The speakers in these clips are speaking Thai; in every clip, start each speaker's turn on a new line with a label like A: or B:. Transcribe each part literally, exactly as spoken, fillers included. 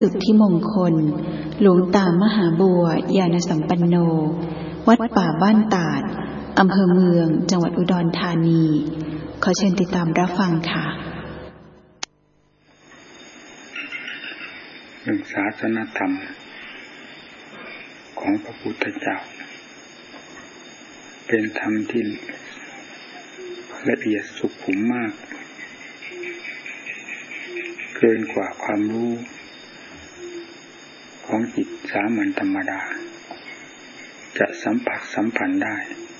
A: สุทธิมงคลหลวงตามหาบัวญาณสัมปันโนวัดป่าบ้านตาดอำเภอเมืองจังหวัดอุดรธานีขอเชิญติดตามรับฟังค่ะ
B: เรื่องศาสนธรรมของพระพุทธเจ้าเป็นธรรมที่ละเอียดสุขุมมากเกินกว่าความรู้ของจิตสามัญธรรมดาจะสัมผัสสัมพันธ์ได้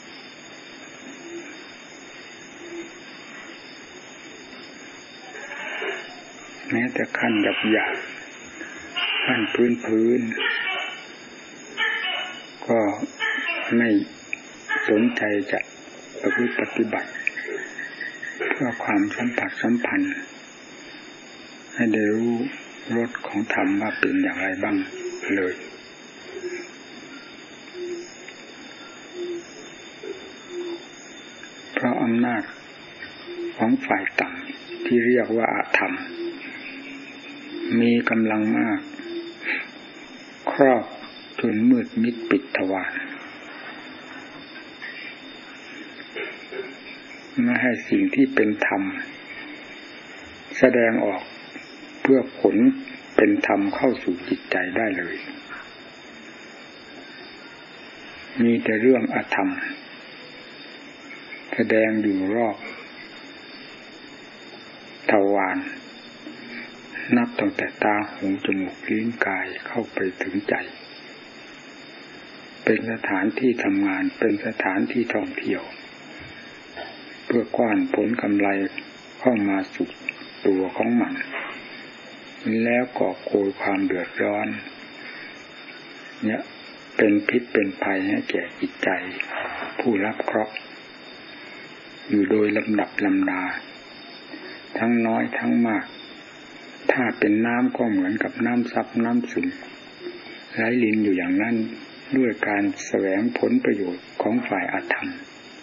B: แม้แต่ขั้นหยาบหยาบขั้นพื้นพื้นก็ไม่สนใจจะประพฤติปฏิบัติเพื่อความสัมผัสสัมพันธ์ให้ได้รู้รสของธรรมว่าเป็นอย่างไรบ้างเลยเพราะอำนาจของฝ่ายต่ำที่เรียกว่าอธรรมมีกำลังมากครอบจนมืดมิดปิดทวารไม่ให้สิ่งที่เป็นธรรมแสดงออกเพื่อผลเป็นธรรมเข้าสู่จิตใจได้เลยมีแต่เรื่องอธรรมแสดงอยู่รอบทวารนับตั้งแต่ตาหูจมูกลิ้นกายเข้าไปถึงใจเป็นสถานที่ทำงานเป็นสถานที่ท่องเที่ยวเพื่อกว้านผลกำไรเข้ามาสู่ตัวของมันแล้วก่อโกยความเดือดร้อนเนี่ยเป็นพิษเป็นภัยให้แก่จิตใจผู้รับเคราะห์อยู่โดยลำดับลำดาทั้งน้อยทั้งมากถ้าเป็นน้ำก็เหมือนกับน้ำซับน้ำซึมไหลลินอยู่อย่างนั้นด้วยการแสวงผลประโยชน์ของฝ่ายอธรรม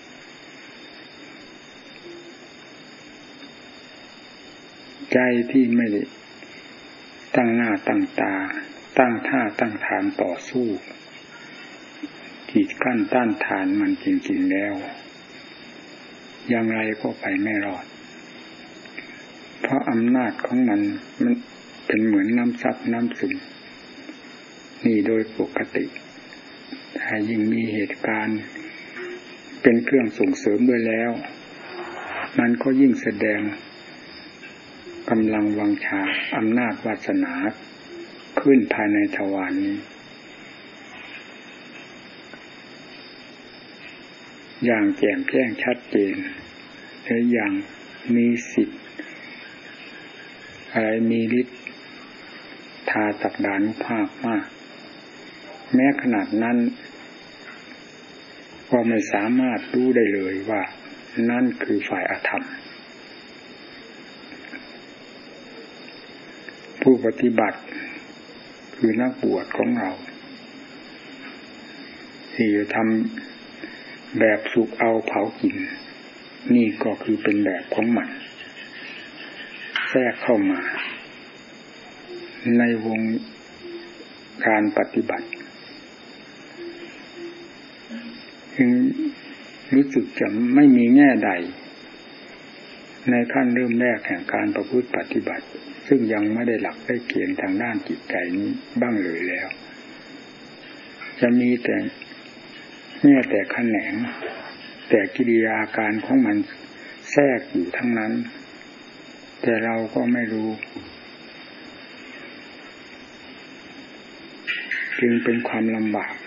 B: ใจที่ไม่ได้ตั้งหน้าตั้งตาตั้งท่าตั้งฐานต่อสู้กีดกั้นต้านทานมันจริงๆแล้วอย่างไรก็ไปไม่รอดเพราะอำนาจของมันมันเป็นเหมือนน้ำซับน้ำซึมนี่โดยปกติถ้ายิ่งมีเหตุการณ์เป็นเครื่องส่งเสริมด้วยแล้วมันก็ยิ่งแสดงกำลังวังชาอำนาจวาสนาขึ้นภายในทวารนี้อย่างแจ่มแจ้งชัดเจนและอย่างมีสิทธิ์อะไรมีฤทธิ์ทาตักดานุภาพมากแม้ขนาดนั้นก็ไม่สามารถรู้ได้เลยว่านั่นคือฝ่ายอธรรมผู้ปฏิบัติคือนักบวชของเราที่จะทำแบบสุกเอาเผากินนี่ก็คือเป็นแบบของมันแทรกเข้ามาในวงการปฏิบัติจึงรู้สึกจะไม่มีแง่ใดในขั้นเริ่มแรกแห่งการประพฤติปฏิบัติซึ่งยังไม่ได้หลักได้เกณฑ์ทางด้านจิตใจนี้บ้างเลยแล้วจะมีแต่แง่แต่แขนงแต่กิริยาการของมันแทรกอยู่ทั้งนั้นแต่เราก็ไม่รู้จึงเป็นความลำบาก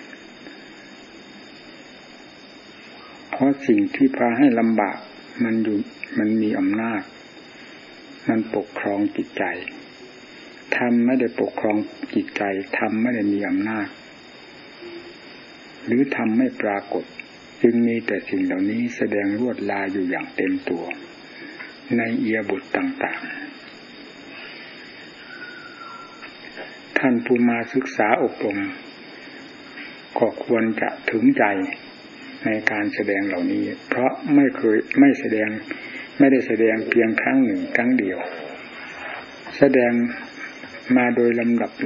B: เพราะสิ่งที่พาให้ลำบากมันอยู่มันมีอำนาจมันปกครองจิตใจธรรมไม่ได้ปกครองจิตใจธรรมไม่ได้มีอำนาจหรือธรรมไม่ปรากฏจึงมีแต่สิ่งเหล่านี้แสดงลวดลายอยู่อย่างเต็มตัวในอิริยาบถต่างๆท่านผู้มาศึกษาอบรมก็ควรจะถึงใจในการแสดงเหล่านี้เพราะไม่เคยไม่แสดงไม่ได้แสดงเพียงครั้งหนึ่งครั้งเดียวแสดงมาโดยลำดับ